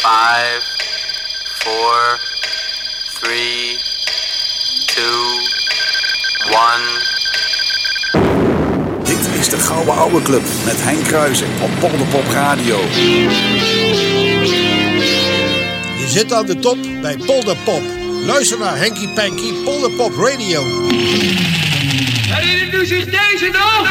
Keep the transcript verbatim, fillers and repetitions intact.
Five, four, three, two, one. Dit is de Gouden Ouwe Club met Henk Kruijsen op Polderpop Radio. Je zit aan de top bij Polderpop. Luister naar Henky Panky Polderpop Radio. Herinnert u zich deze nog?